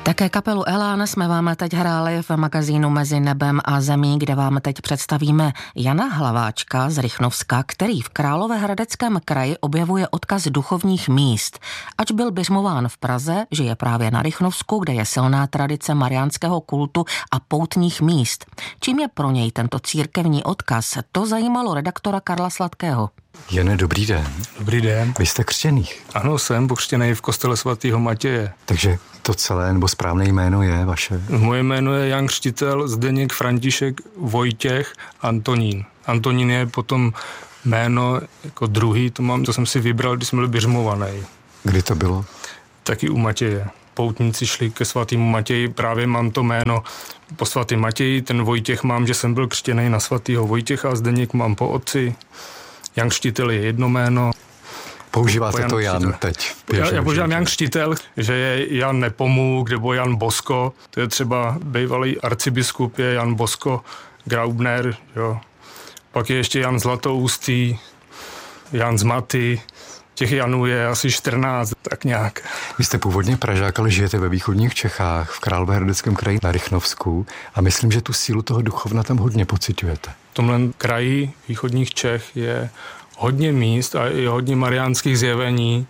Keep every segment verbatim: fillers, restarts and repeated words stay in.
Také kapelu Elán jsme vám teď hráli v magazínu Mezi nebem a zemí, kde vám teď představíme Jana Hlaváčka z Rychnovska, který v Královéhradeckém kraji objevuje odkaz duchovních míst. Ač byl biřmován v Praze, žije právě na Rychnovsku, kde je silná tradice mariánského kultu a poutních míst. Čím je pro něj tento církevní odkaz, to zajímalo redaktora Karla Sladkého. Jane, dobrý den. Dobrý den. Vy jste křtěný. Ano, jsem pokřtěný v kostele svatého Matěje. Takže to celé, nebo správné jméno je vaše? Moje jméno je Jan Křtitel, Zdeněk, František, Vojtěch, Antonín. Antonín je potom jméno jako druhý, to, mám, to jsem si vybral, když jsem byl biřmovaný. Kdy to bylo? Taky u Matěje. Poutníci šli ke svatému Matěji, právě mám to jméno po svatém Matěji, ten Vojtěch mám, že jsem byl křtěný na svatého Vojtěcha, Zdeněk mám po otci. Jan Křtitel je jedno jméno. Používáte Jan to Jan Křtitel. teď? Já, já používám Jan Křtitel, že je Jan Nepomuk nebo Jan Bosko. To je třeba bývalý arcibiskup, je Jan Bosko Graubner. Jo. Pak je ještě Jan Zlatoustý, Jan Zmaty. Těch Janů je asi čtrnáct, tak nějak. Vy jste původně Pražák, ale žijete ve východních Čechách, v Královéhradeckém kraji na Rychnovsku a myslím, že tu sílu toho duchovna tam hodně pociťujete. V tomhle kraji východních Čech je hodně míst a i hodně mariánských zjevení,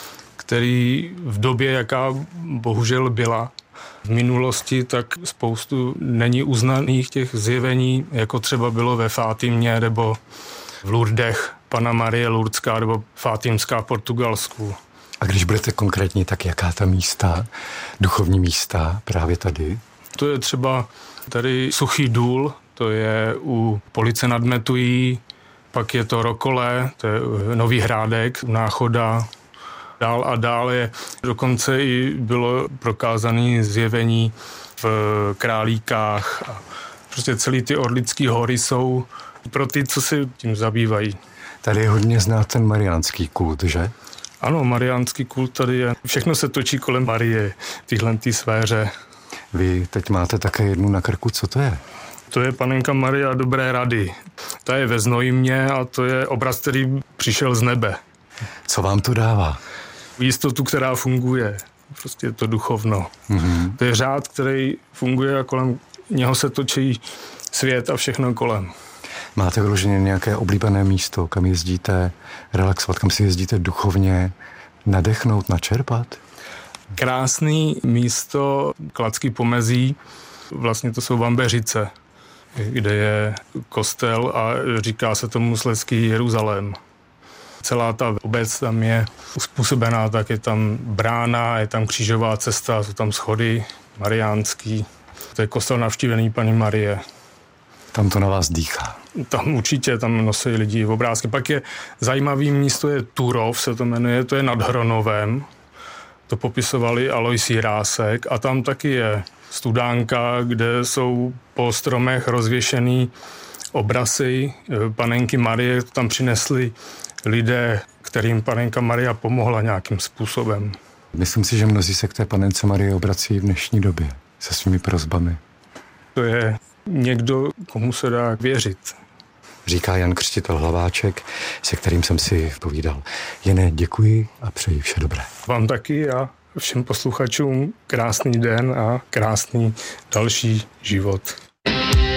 který v době, jaká bohužel byla v minulosti, tak spoustu není uznaných těch zjevení, jako třeba bylo ve Fátimě nebo v Lourdech Panna Marie Lourdská nebo Fátimská v Portugalsku. A když budete konkrétní, tak jaká ta místa, duchovní místa právě tady? To je třeba tady Suchý důl, to je u Police nad Metují, pak je to Rokole, to je Nový Hrádek, u Náchoda. Dál a dál je, dokonce i bylo prokázané zjevení v Králíkách. A prostě celý ty Orlický hory jsou pro ty, co se tím zabývají. Tady je hodně znát ten mariánský kult, že? Ano, mariánský kult tady je. Všechno se točí kolem Marie, tyhle ty sféře. Vy teď máte také jednu na krku, co to je? To je Panenka Maria Dobré rady. Ta je ve Znojmě a to je obraz, který přišel z nebe. Co vám to dává? Jistotu, která funguje. Prostě je to duchovno. Mm-hmm. To je řád, který funguje a kolem něho se točí svět a všechno kolem. Máte vyloženě nějaké oblíbené místo, kam jezdíte relaxovat, kam si jezdíte duchovně nadechnout, načerpat? Krásný místo Kladský pomezí, vlastně to jsou Vambeřice, kde je kostel a říká se tomu Slezský Jeruzalém. Celá ta obec tam je uspůsobená, tak je tam brána, je tam křížová cesta, jsou tam schody mariánský. To je kostel navštívený Panny Marie. Tam to na vás dýchá. Tam určitě, tam nosí lidi v obrázky. Pak je zajímavý místo, je Turov, se to jmenuje, to je nad Hronovem. To popisovali Alois Jirásek a tam taky je studánka, kde jsou po stromech rozvěšený obrazy Panenky Marie. Tam přinesli lidé, kterým Panenka Maria pomohla nějakým způsobem. Myslím si, že mnozí se k té Panence Marie obrací v dnešní době se svými prosbami. To je někdo, komu se dá věřit. Říká Jan Křtitel Hlaváček, se kterým jsem si povídal. Jene, děkuji a přeji vše dobré. Vám taky a všem posluchačům krásný den a krásný další život.